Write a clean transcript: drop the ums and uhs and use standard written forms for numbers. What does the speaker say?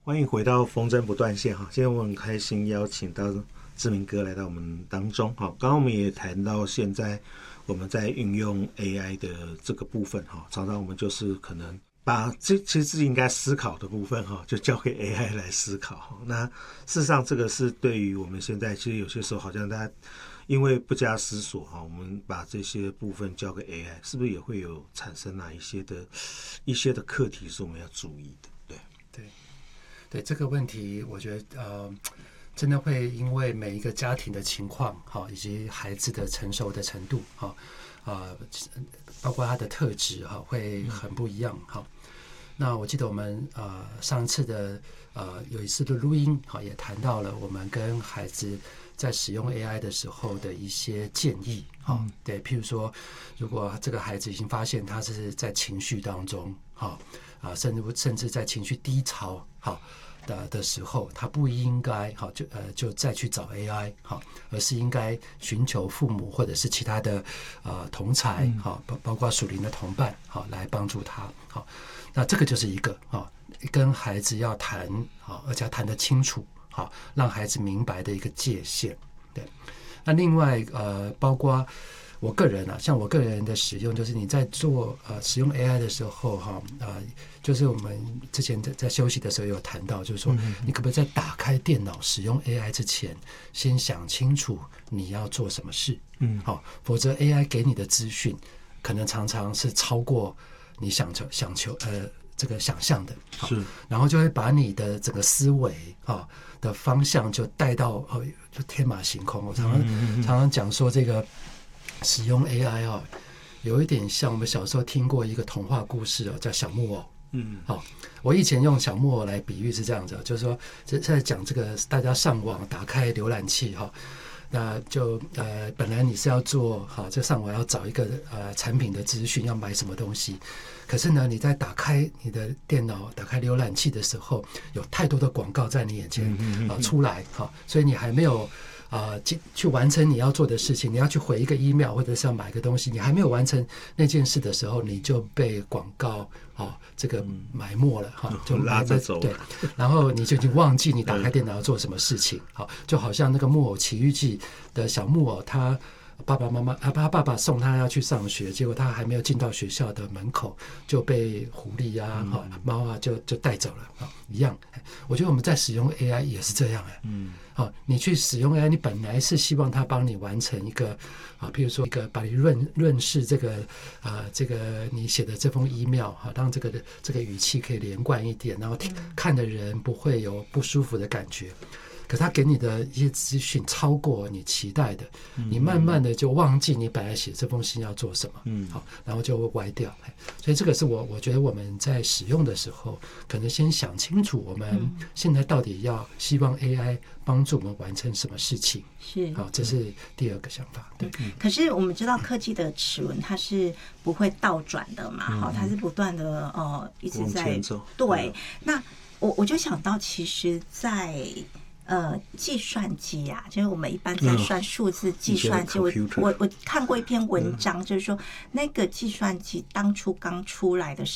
欢迎回到风筝不断线哈，今天我很开心邀请到志明哥来到我们当中哈。刚刚我们也谈到现在我们在运用 AI 的这个部分哈，常常我们就是可能把其实自己应该思考的部分哈，就交给 AI 来思考。那事实上这个是对于我们现在其实有些时候好像大家因为不加思索哈，我们把这些部分交给 AI， 是不是也会有产生哪一些的课题是我们要注意的？ 对这个问题，我觉得真的会因为每一个家庭的情况以及孩子的成熟的程度包括他的特质会很不一样那我记得我们上次的有一次的录音也谈到了我们跟孩子在使用 AI 的时候的一些建议对，譬如说如果这个孩子已经发现他是在情绪当中甚至在情绪低潮的时候，他不应该就再去找 AI 而是应该寻求父母或者是其他的同侪包括属灵的同伴来帮助他那这个就是一个跟孩子要谈而且要谈得清楚让孩子明白的一个界限。对，那另外包括我个人像我个人的使用，就是你在做使用 AI 的时候就是我们之前在休息的时候有谈到，就是说你可不可以在打开电脑使用 AI 之前，先想清楚你要做什么事？否则 AI 给你的资讯可能常常是超过你想求这个想象的， 是， 然后就会把你的整个思维的方向就带到就天马行空。我常常讲说这个使用 AI 有一点像我们小时候听过一个童话故事叫小木偶。我以前用小木偶来比喻是这样子，就是说在讲这个大家上网打开浏览器那就本来你是要做这上网要找一个产品的资讯，要买什么东西，可是呢你在打开你的电脑打开浏览器的时候，有太多的广告在你眼前出来所以你还没有去完成你要做的事情，你要去回一个 email 或者是要买个东西，你还没有完成那件事的时候，你就被广告这个埋没了就拉着走了。 对，然后你就已经忘记你打开电脑要做什么事情就好像那个木偶奇遇记的小木偶，他爸爸送他要去上学，结果他还没有进到学校的门口就被狐狸猫就带走了一样。我觉得我们在使用 AI 也是这样你去使用 AI， 你本来是希望它帮你完成一个譬如说一个把你润饰这个你写的这封 email 让这个语气可以连贯一点，然后看的人不会有不舒服的感觉。可是他给你的一些资讯超过你期待的，你慢慢的就忘记你本来写这封信要做什么然后就会歪掉。所以这个是我觉得我们在使用的时候可能先想清楚我们现在到底要希望 AI 帮助我们完成什么事情， 是这是第二个想法。对， 可是我们知道科技的齿轮它是不会倒转的嘛它是不断的一直在对。那我就想到其实在计算机就是我们一般在算数字计算机我看过一篇文章就是说那个计算机当初刚出来的